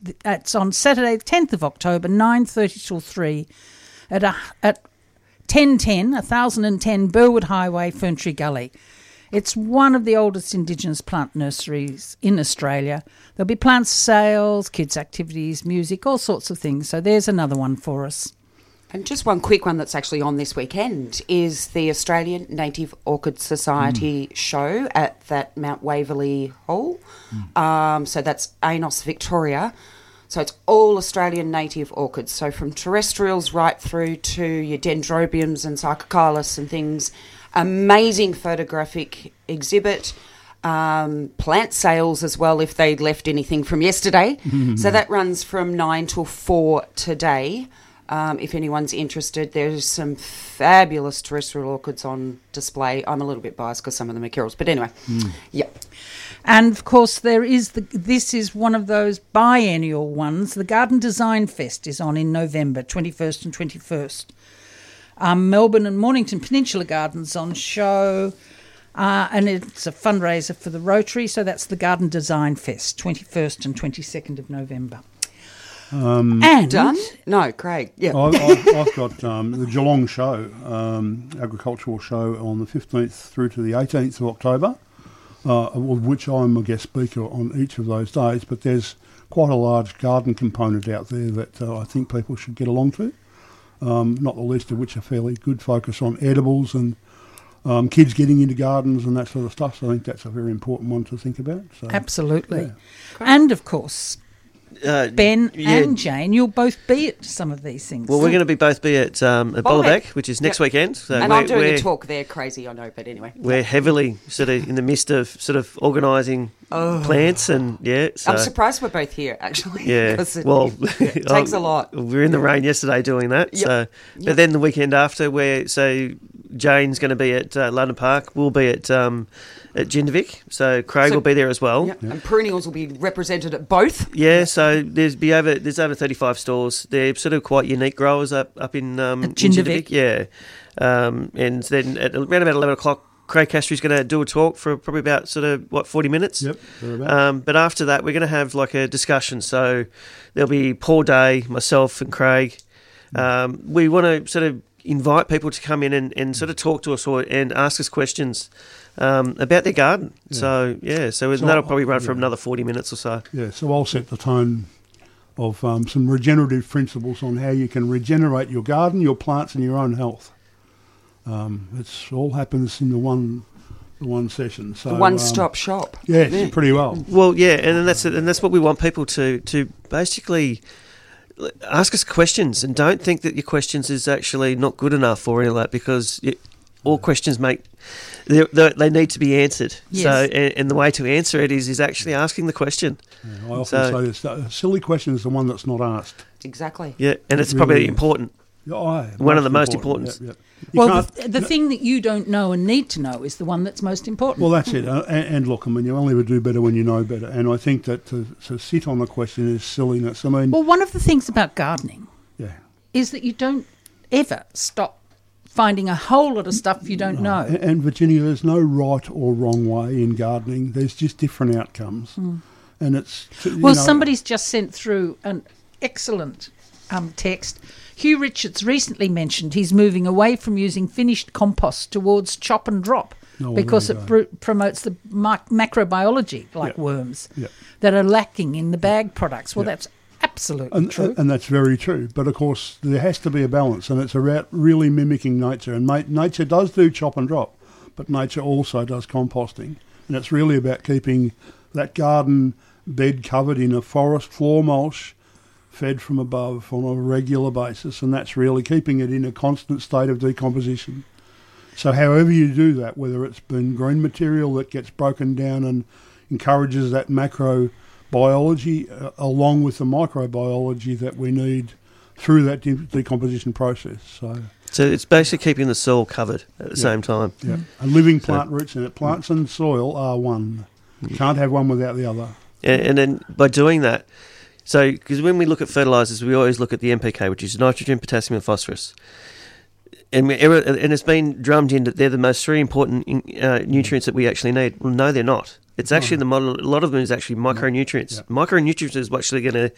It's on Saturday, 10th of October, 9:30 till 3 at 1010 Burwood Highway, Ferntree Gully. It's one of the oldest Indigenous plant nurseries in Australia. There'll be plant sales, kids' activities, music, all sorts of things. So there's another one for us. And just one quick one that's actually on this weekend is the Australian Native Orchid Society show at that Mount Waverley Hall. So that's ANOS, Victoria. So it's all Australian native orchids. So from terrestrials right through to your dendrobiums and sarcocalis and things. Amazing photographic exhibit. Plant sales as well if they'd left anything from yesterday. So that runs from 9 till 4 today. If anyone's interested, there's some fabulous terrestrial orchids on display. I'm a little bit biased because some of them are Kirrill's, but anyway, yeah. And of course, this is one of those biennial ones. The Garden Design Fest is on in November, 21st and 21st. Melbourne and Mornington Peninsula Gardens on show, and it's a fundraiser for the Rotary. So that's the Garden Design Fest, 21st and 22nd of November. And Done? No, Craig. Yeah, I've got the Geelong show, agricultural show on the 15th through to the 18th of October, of which I'm a guest speaker on each of those days. But there's quite a large garden component out there that I think people should get along to, not the least of which a fairly good focus on edibles and kids getting into gardens and that sort of stuff. So I think that's a very important one to think about. So, absolutely. Yeah. And of course, Ben and Jane, you'll both be at some of these things. Well, we're going to both be at Bollebeck, which is next weekend. So and I'm doing a talk there, crazy, I know, but anyway. We're heavily sort of in the midst of sort of organising plants and, So. I'm surprised we're both here, actually. Yeah, it takes a lot. We were in the rain yesterday doing that. Yep. So, But then the weekend after, Jane's going to be at London Park, we'll be at Jindavik, so Craig will be there as well. Yeah. And perennials will be represented at both. Yeah, so there's over 35 stalls. They're sort of quite unique growers up in Jindavik. Yeah, and then at around about 11 o'clock, Craig Castry's going to do a talk for probably about 40 minutes. Yep. But after that, we're going to have like a discussion. So there'll be Paul Day, myself, and Craig. We want to sort of invite people to come in and sort of talk to us and ask us questions about their garden. Yeah. So that'll probably run for another 40 minutes or so. Yeah, so I'll set the tone of some regenerative principles on how you can regenerate your garden, your plants and your own health. It's all happens in the one session. So the one-stop shop. Yeah, pretty well. Well, yeah, and that's what we want people to basically ask us questions, and don't think that your questions is actually not good enough or anything like that, because all questions they need to be answered. Yes. So, and the way to answer it is actually asking the question. Yeah, I often say this: a silly question is the one that's not asked. Exactly. Yeah, and it's really probably is. important. One of the most important. Yep. Well, the thing that you don't know and need to know is the one that's most important. Well, that's it. And look, I mean, you only ever do better when you know better. And I think that to sit on a question is silliness. I mean, well, one of the things about gardening is that you don't ever stop finding a whole lot of stuff you don't know. And Virginia, there's no right or wrong way in gardening. There's just different outcomes. And it's... somebody's just sent through an excellent text. Hugh Richards recently mentioned he's moving away from using finished compost towards chop and drop because it promotes the macrobiology, like worms, that are lacking in the bag products. Well, that's absolutely true. And that's very true. But, of course, there has to be a balance, and it's about really mimicking nature. And nature does do chop and drop, but nature also does composting. And it's really about keeping that garden bed covered in a forest floor mulch, fed from above on a regular basis, and that's really keeping it in a constant state of decomposition. So however you do that, whether it's been green material that gets broken down and encourages that macrobiology along with the microbiology that we need through that decomposition process. So it's basically keeping the soil covered at the same time. Yeah, and living plant roots in it. Plants and soil are one. You can't have one without the other. And then by doing that, so, because when we look at fertilisers, we always look at the NPK, which is nitrogen, potassium and phosphorus. And it's been drummed in that they're the most three important nutrients that we actually need. Well, no, they're not. It's actually a lot of them is actually micronutrients. Yeah. Micronutrients is actually going to